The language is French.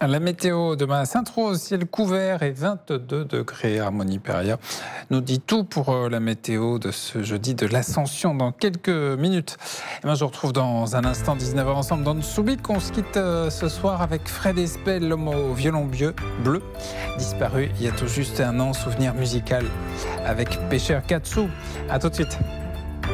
La météo demain à Sainte-Rose, ciel couvert et 22 degrés. Harmonie Péria nous dit tout pour la météo de ce jeudi de l'Ascension dans quelques minutes. Et ben, je vous retrouve dans un instant, 19h ensemble dans Soubik. On se quitte ce soir avec Fred Espel, l'homme au violon bleu, disparu il y a tout juste un an, souvenir musical avec Pêcheur Katsu. A tout de suite.